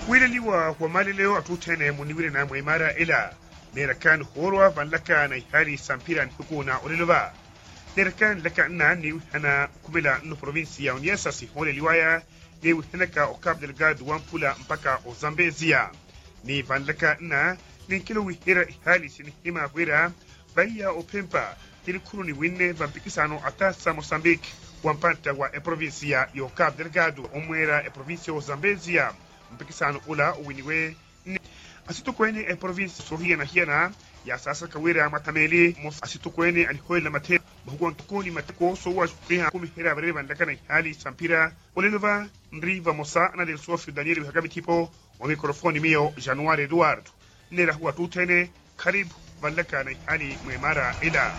Wilaliwa wa mali leo atutene muniwire na mwaimara ila nerakan horwa van laka na hali sampiran hukuna ulilova nerakan laka na ni hana kumila no provinsia uniesa si hole liwaya ni henaka o Cabo Delgado wampula mpaka o Zambezia ni van laka na ni kilo wihira hali sinihima wira baya o pempa tilikuru ni winne van pikisano atasa Mozambique wampanta wa e provinsia yo Cabo Delgado omwera e provinsia o Zambezia mpikisano ula uwiniwe asitu kwenye e province sohia na hiana ya sasa kawira matameli asitu kwenye alihoela mate bahugwa tukuni mateko so wa shukriha kumihira bareba ndakana hali sampira olelova ndriva mosa na del sofio Daniel Hagabi tipo wa mikrofoni mio Januari Eduardo nera huwa tutene karibu bandaka na hali mwemara ila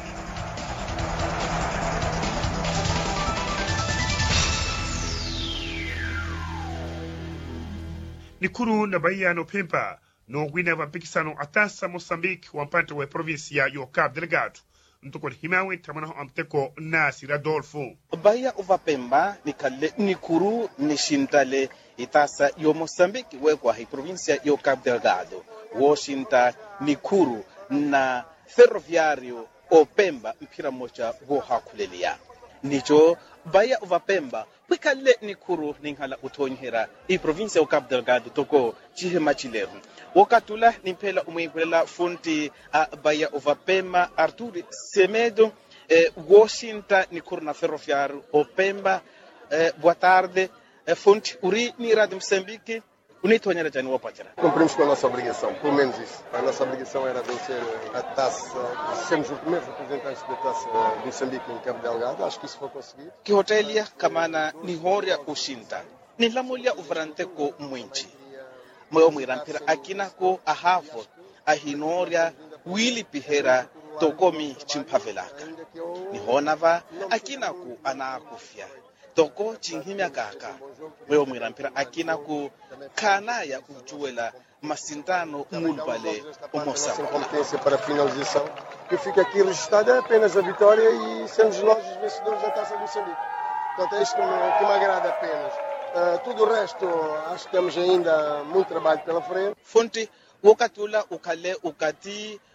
Nikuru na Bahia no Pempa no gwina vampikisano atasa Mozambique wampante wa provinsia yo Cabo Delgado ntukol himawe tamana amteko Nasi Radolfo Bahia uva Pemba nikale Nikuru nishintale itasa yo Mozambique wekwa hi provinsia yo Cabo Delgado Washington Nikuru na ferroviario o Pemba mpira mocha wo hakulelia nicho Bahia uva Pemba Pwikale Nikuru ninghala uthonyhera i provinsia o Cabo Delgado toko chihema chileru wakatula nimpela umwipulela funti a Bahia uva Pemba Artur Semedo Washington Nikuru na ferroviário o Pemba boa tarde fonte uri ni Rádio Moçambique unithonyera jani wapachara. Cumprimos com a nossa obrigação, pelo menos isso. A nossa obrigação era vencer a taça, sermos os primeiros representantes da taça de Moçambique em Cabo Delgado, acho que isso foi conseguido. Que hotelia kamana ni horia ushinta, ni lamulia uvranteko mwinchi. Mweo mwirampira akinako ahavo, ahinoria wili pihera tokomi chimpavelaka. Ni honava akinako anakufia. Toko chinhimya kaka weo mwirampira akinaku kana ya ujuela masindano mulbale Essa competência para a finalização que fica aqui registrada é apenas a vitória e sermos nós os vencedores da Taça de Moçambique. Portanto é isto que me agrada apenas. Tudo o resto acho que temos ainda muito trabalho pela frente. Fonte wakatula ukale ukati